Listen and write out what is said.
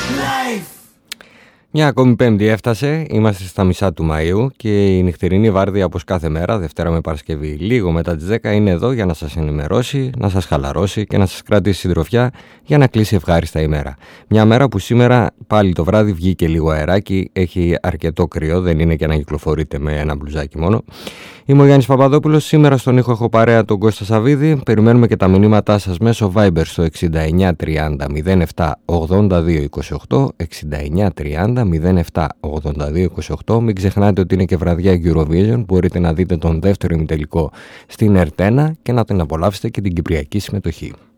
Μια ακόμη Πέμπτη έφτασε, είμαστε στα μισά του Μαΐου και η νυχτερινή βάρδια, όπως κάθε μέρα, Δευτέρα με Παρασκευή, λίγο μετά τις 10, είναι εδώ για να σας ενημερώσει, να σας χαλαρώσει και να σας κρατήσει συντροφιά για να κλείσει ευχάριστα η μέρα. Μια μέρα που σήμερα πάλι το βράδυ βγήκε λίγο αεράκι, έχει αρκετό κρύο, δεν είναι και να κυκλοφορείτε με ένα μπλουζάκι μόνο. Είμαι ο Γιάννης Παπαδόπουλος, σήμερα στον ήχο έχω παρέα τον Κώστα Σαββίδη. Περιμένουμε και τα μηνύματά σας μέσω Viber στο 6930 07 82 28, 6930 07 82 28. Μην ξεχνάτε ότι είναι και βραδιά Eurovision, μπορείτε να δείτε τον δεύτερο ημιτελικό στην Ερτένα και να την απολαύσετε και την κυπριακή συμμετοχή.